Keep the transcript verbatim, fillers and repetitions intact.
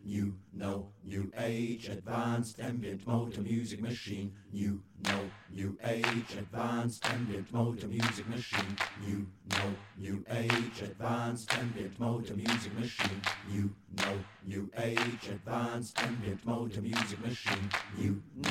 new, no, new age, advanced ambient motor music machine, new, no, new age, advanced ambient motor music machine, new, no, new age, advanced ambient motor music machine, new, no, new age, advanced ambient motor music machine, new,